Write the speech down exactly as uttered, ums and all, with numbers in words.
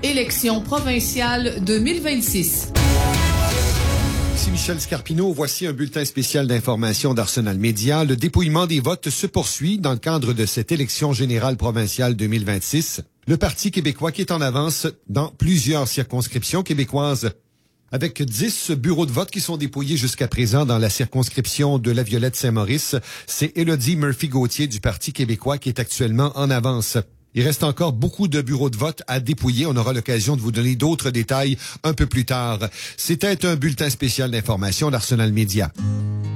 Élections provinciales deux mille vingt-six. Ici Michel Scarpino, voici un bulletin spécial d'information d'Arsenal Média. Le dépouillement des votes se poursuit dans le cadre de cette élection générale provinciale deux mille vingt-six. Le Parti québécois qui est en avance dans plusieurs circonscriptions québécoises. Avec dix bureaux de vote qui sont dépouillés jusqu'à présent dans la circonscription de la Violette-Saint-Maurice, c'est Élodie Murphy-Gauthier du Parti québécois qui est actuellement en avance. Il reste encore beaucoup de bureaux de vote à dépouiller. On aura l'occasion de vous donner d'autres détails un peu plus tard. C'était un bulletin spécial d'information d'Arsenal Média.